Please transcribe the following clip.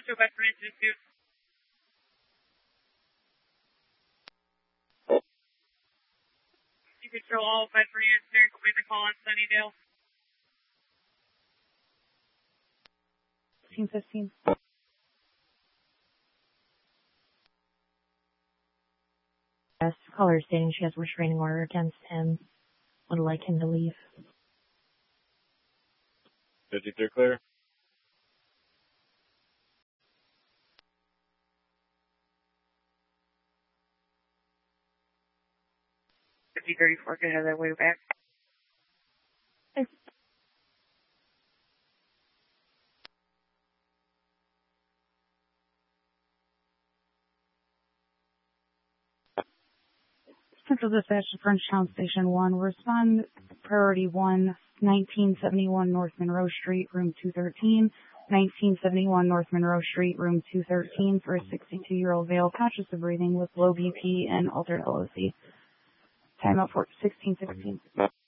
Central Veteran Institute. You control all veteran units there, complete the call on Sunnydale. 1515. Yes, caller stating she has a restraining order against him. Would like him to leave. 53 clear. 5034, can have that way back. Central Dispatch to Frenchtown Station 1. Respond Priority 1, 1971 North Monroe Street, Room 213. 1971 North Monroe Street, Room 213 for a 62-year-old male conscious of breathing with low BP and altered LOC. Time up for 1616.